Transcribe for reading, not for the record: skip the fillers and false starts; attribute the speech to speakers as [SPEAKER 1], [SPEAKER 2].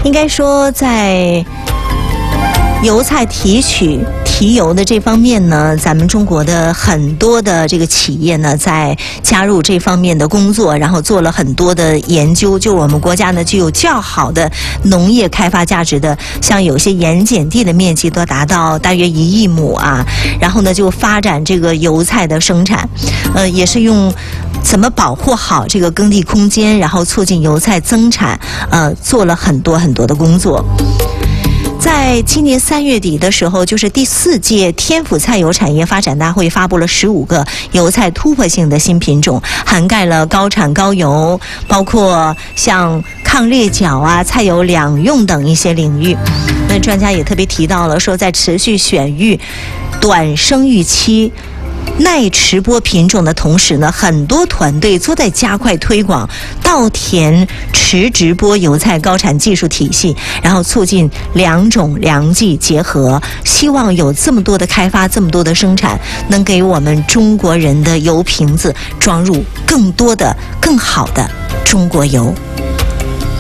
[SPEAKER 1] 应该说在油菜提取提油的这方面呢，咱们中国的很多的这个企业呢，在加入这方面的工作，然后做了很多的研究。就我们国家呢，具有较好的农业开发价值的，像有些盐碱地的面积都达到大约1亿亩啊，然后呢，就发展这个油菜的生产，也是用怎么保护好这个耕地空间，然后促进油菜增产，做了很多很多的工作。在今年3月底的时候，就是第4届天府菜油产业发展大会发布了15个油菜突破性的新品种，涵盖了高产高油，包括像抗裂角啊、菜油两用等一些领域。那专家也特别提到了说，在持续选育短生育期耐迟播品种的同时呢，很多团队都在加快推广稻田迟直播油菜高产技术体系，然后促进两种良技结合，希望有这么多的开发，这么多的生产，能给我们中国人的油瓶子装入更多的更好的中国油。